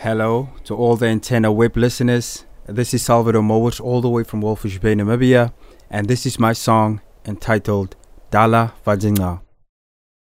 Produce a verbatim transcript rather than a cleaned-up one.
Hello to all the Antenna Web listeners. This is Salvador Mowat all the way from Walvis Bay, Namibia, and this is my song entitled Dala Vajinga.